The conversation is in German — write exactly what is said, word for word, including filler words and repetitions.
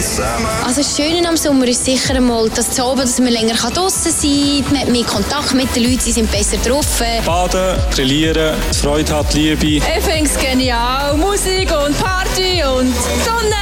Also das Schöne am Sommer ist sicher einmal, dass, zu oben, dass man länger draussen sein kann, man hat mehr Kontakt mit den Leuten, sie sind besser drauf. Baden, grillieren, die Freude hat, Liebe. Ich finde es genial, Musik und Party und Sonne.